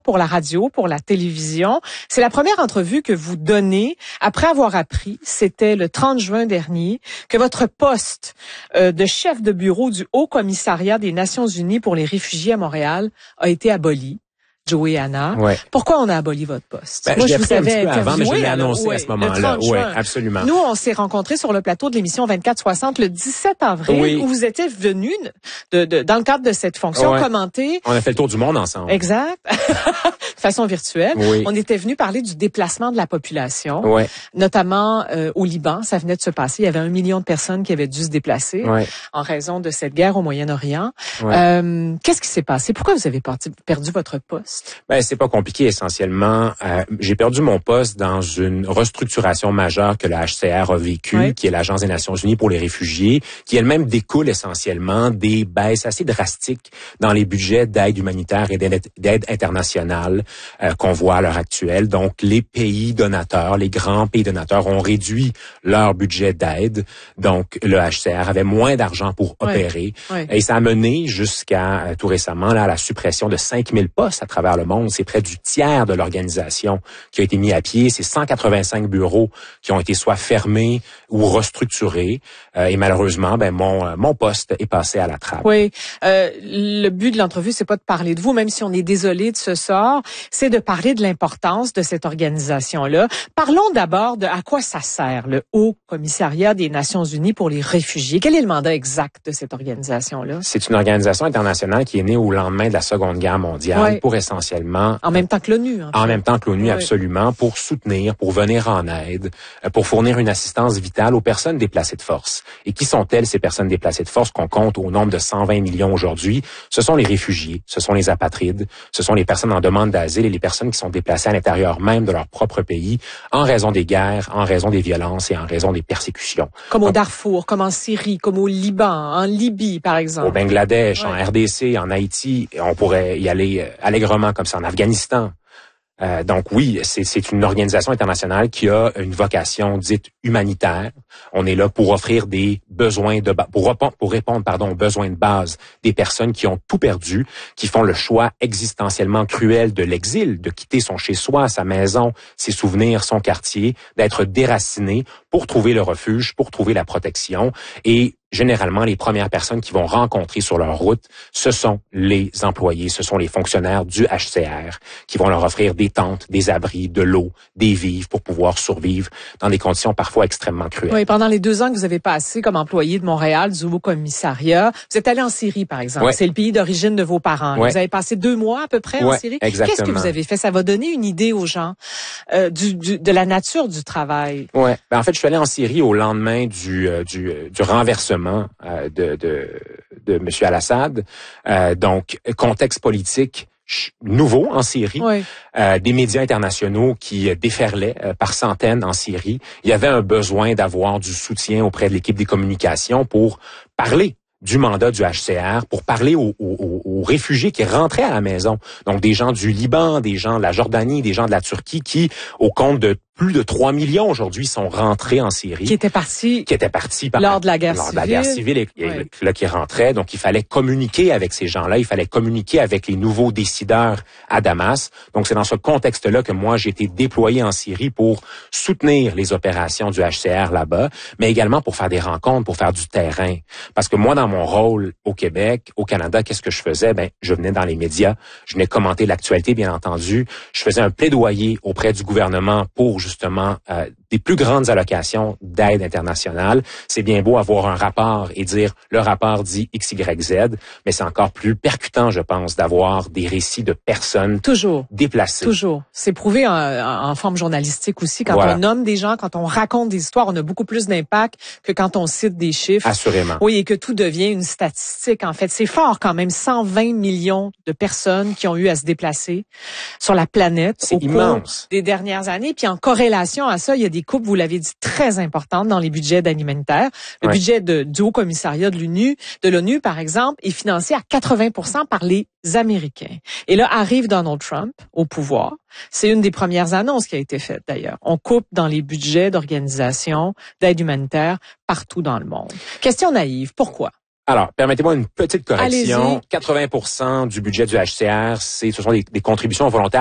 pour la radio, pour la télévision. C'est la première entrevue que vous donnez après avoir appris, c'était le 30 juin dernier, que votre poste de chef de bureau du Haut Commissariat des Nations Unies pour les réfugiés à Montréal a été aboli. Joey Anna. Ouais. Pourquoi on a aboli votre poste? Moi, je vous avais avant, mais je l'ai annoncé à ce moment-là. Oui, absolument. Nous, on s'est rencontrés sur le plateau de l'émission 24/60 le 17 avril, où vous étiez venu dans le cadre de cette fonction commenter. On a fait le tour du monde ensemble. Exact. De façon virtuelle. Oui. On était venu parler du déplacement de la population, oui. notamment au Liban. Ça venait de se passer. Il y avait 1 million de personnes qui avaient dû se déplacer en raison de cette guerre au Moyen-Orient. Qu'est-ce qui s'est passé? Pourquoi vous avez perdu votre poste? C'est pas compliqué essentiellement. J'ai perdu mon poste dans une restructuration majeure que la HCR a vécue, qui est l'Agence des Nations Unies pour les réfugiés, qui elle-même découle essentiellement des baisses assez drastiques dans les budgets d'aide humanitaire et d'aide internationale qu'on voit à l'heure actuelle. Donc, les pays donateurs, les grands pays donateurs ont réduit leur budget d'aide. Donc, le HCR avait moins d'argent pour opérer. Et ça a mené jusqu'à tout récemment là, à la suppression de 5000 postes à travers le monde. C'est près du tiers de l'organisation qui a été mis à pied. C'est 185 bureaux qui ont été soit fermés ou restructurés. Et malheureusement, mon poste est passé à la trappe. Oui. Le but de l'entrevue, c'est pas de parler de vous, même si on est désolé de ce sort, c'est de parler de l'importance de cette organisation-là. Parlons d'abord de à quoi ça sert, le Haut Commissariat des Nations Unies pour les réfugiés. Quel est le mandat exact de cette organisation-là? C'est une organisation internationale qui est née au lendemain de la Seconde Guerre mondiale pour essentiellement... En même temps que l'ONU. En même temps que l'ONU, absolument, pour soutenir, pour venir en aide, pour fournir une assistance vitale aux personnes déplacées de force. Et qui sont-elles, ces personnes déplacées de force qu'on compte au nombre de 120 millions aujourd'hui? Ce sont les réfugiés, ce sont les apatrides, ce sont les personnes en demande d'asile et les personnes qui sont déplacées à l'intérieur même de leur propre pays en raison des guerres, en raison des violences et en raison des persécutions. Comme au Darfour, comme en Syrie, comme au Liban, en Libye, par exemple. Au Bangladesh, en RDC, en Haïti, on pourrait y aller allègrement comme ça, en Afghanistan. Donc oui, c'est une organisation internationale qui a une vocation dite humanitaire. On est là pour offrir des besoins pour répondre aux besoins de base des personnes qui ont tout perdu, qui font le choix existentiellement cruel de l'exil, de quitter son chez-soi, sa maison, ses souvenirs, son quartier, d'être déraciné pour trouver le refuge, pour trouver la protection. Et généralement, les premières personnes qui vont rencontrer sur leur route, ce sont les employés, ce sont les fonctionnaires du HCR qui vont leur offrir des tentes, des abris, de l'eau, des vivres pour pouvoir survivre dans des conditions parfois extrêmement cruelles. Oui, pendant les 2 ans que vous avez passé comme employé de Montréal, du Haut Commissariat, vous êtes allé en Syrie, par exemple. C'est le pays d'origine de vos parents. Vous avez passé 2 mois à peu près en Syrie. Exactement. Qu'est-ce que vous avez fait? Ça va donner une idée aux gens de la nature du travail. Ouais. En fait, je suis allé en Syrie au lendemain du renversement de M. Al-Assad. Donc, contexte politique nouveau en Syrie, des médias internationaux qui déferlaient par centaines en Syrie. Il y avait un besoin d'avoir du soutien auprès de l'équipe des communications pour parler du mandat du HCR, pour parler aux réfugiés qui rentraient à la maison. Donc, des gens du Liban, des gens de la Jordanie, des gens de la Turquie qui, au compte de plus de 3 millions aujourd'hui, sont rentrés en Syrie. Qui étaient partis lors de la guerre civile. Et là, qui rentraient. Donc, il fallait communiquer avec ces gens-là. Il fallait communiquer avec les nouveaux décideurs à Damas. Donc, c'est dans ce contexte-là que moi, j'ai été déployé en Syrie pour soutenir les opérations du HCR là-bas, mais également pour faire des rencontres, pour faire du terrain. Parce que moi, dans mon rôle au Québec, au Canada, qu'est-ce que je faisais? Je venais dans les médias. Je venais commenter l'actualité, bien entendu. Je faisais un plaidoyer auprès du gouvernement pour justement des plus grandes allocations d'aide internationale. C'est bien beau avoir un rapport et dire le rapport dit X, Y, Z, mais c'est encore plus percutant, je pense, d'avoir des récits de personnes déplacées. Toujours. C'est prouvé en forme journalistique aussi. Quand on nomme des gens, quand on raconte des histoires, on a beaucoup plus d'impact que quand on cite des chiffres. Assurément. Oui, et que tout devient une statistique, en fait. C'est fort quand même, 120 millions de personnes qui ont eu à se déplacer sur la planète au cours des dernières années. Puis en corrélation à ça, il y a des coupes, vous l'avez dit, très importantes dans les budgets d'aide humanitaire. Le budget du Haut Commissariat de l'ONU, par exemple, est financé à 80% par les Américains. Et là, arrive Donald Trump au pouvoir. C'est une des premières annonces qui a été faite, d'ailleurs. On coupe dans les budgets d'organisations d'aide humanitaire partout dans le monde. Question naïve, pourquoi? Alors, permettez-moi une petite correction. Allez-y. 80% du budget du HCR, ce sont des contributions volontaires